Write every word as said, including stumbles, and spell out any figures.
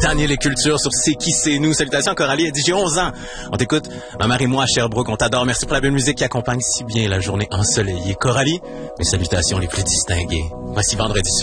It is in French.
Daniel et Culture sur C'est qui c'est nous. Salutations Coralie, elle dit j'ai onze ans. On t'écoute, ma mère et moi à Sherbrooke, on t'adore. Merci pour la belle musique qui accompagne si bien la journée ensoleillée. Coralie, mes salutations les plus distinguées. Voici Vendredi